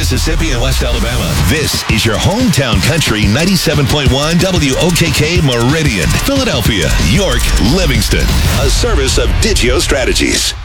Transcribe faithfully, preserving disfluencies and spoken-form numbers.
Mississippi, and West Alabama. This is your hometown country ninety-seven point one W O K K Meridian, Philadelphia, York, Livingston. A service of Digio Strategies.